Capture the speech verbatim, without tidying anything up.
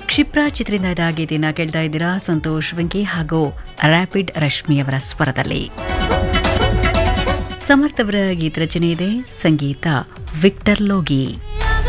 ಕ್ಷಿಪ್ರ ಚಿತ್ರದಿಂದ ಇದ ಗೀತೆಯನ್ನು ಕೇಳ್ತಾ ಇದ್ದೀರಾ ಸಂತೋಷ್ ವೆಂಕಿ ಹಾಗೂ ರ್ಯಾಪಿಡ್ ರಶ್ಮಿಯವರ ಸ್ವರದಲ್ಲಿ. ಸಮರ್ಥ್ ಅವರ ಗೀತರಚನೆ ಇದೆ, ಸಂಗೀತ ವಿಕ್ಟರ್ ಲೋಗಿ.